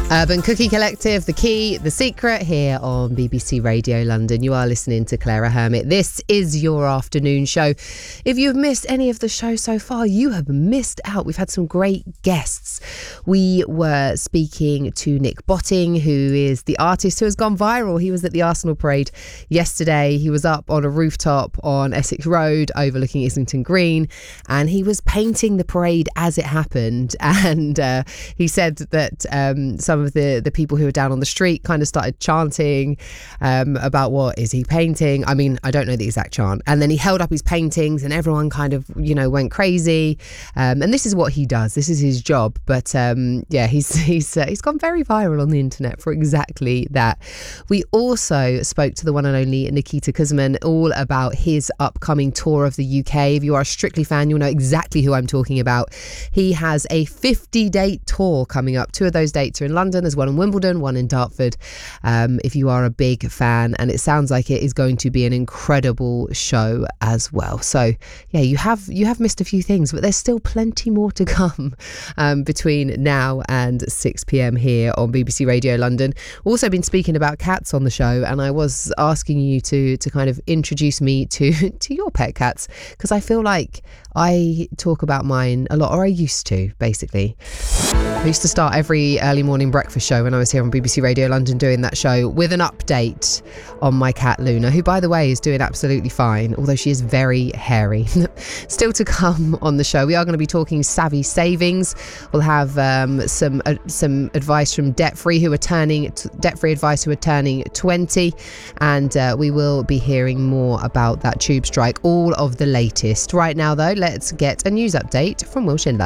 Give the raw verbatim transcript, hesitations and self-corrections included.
Urban Cookie Collective, The Key, The Secret, here on B B C Radio London. You are listening to Clara Hermit. This is your afternoon show. If you've missed any of the show so far, you have missed out. We've had some great guests. We were speaking to Nick Botting, who is the artist who has gone viral. He was at the Arsenal parade yesterday. He was up on a rooftop on Essex Road overlooking Islington Green, and he was painting the parade as it happened. And uh, he said that um, some of the, the people who were down on the street kind of started chanting um, about what is he painting. I mean, I don't know the exact chant. And then he held up his paintings and everyone kind of, you know, went crazy. Um, and this is what he does. This is his job. But um, yeah, he's he's uh, he's gone very viral on the internet for exactly that. We also spoke to the one and only Nikita Kuzman all about his upcoming tour of the U K. If you are a Strictly fan, you'll know exactly who I'm talking about. He has a fifty-date tour coming up. Two of those dates are in London. There's one in Wimbledon, one in Dartford. Um, if you are a big fan, and it sounds like it is going to be an incredible show as well. So yeah, you have you have missed a few things, but there's still plenty more to come um, between now and six p.m. here on B B C Radio London. Also been speaking about cats on the show, and I was asking you to to kind of introduce me to to your pet cats, because I feel like I talk about mine a lot, or I used to, basically. I used to start every early morning breakfast show when I was here on B B C Radio London doing that show with an update on my cat Luna, who, by the way, is doing absolutely fine, although she is very hairy. Still to come on the show, we are going to be talking savvy savings. We'll have um, some uh, some advice from Debt Free, who are turning t- Debt Free advice, who are turning twenty, and uh, we will be hearing more about that tube strike. All of the latest. Right now, though, let's get a news update from Will Schindler.